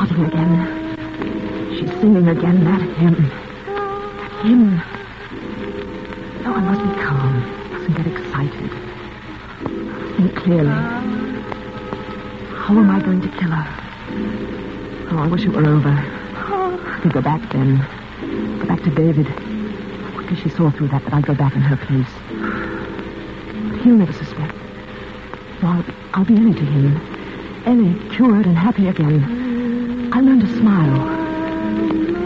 starting again. She's singing again, that hymn. That hymn. No, I must be calm. Mustn't get excited. Think clearly. How am I going to kill her? Oh, I wish it were over. I could go back then. Go back to David. Quickly she saw through that I'd go back in her place. But he'll never suspect. No, I'll be Ellie to him. Ellie, cured and happy again. I'll learn to smile.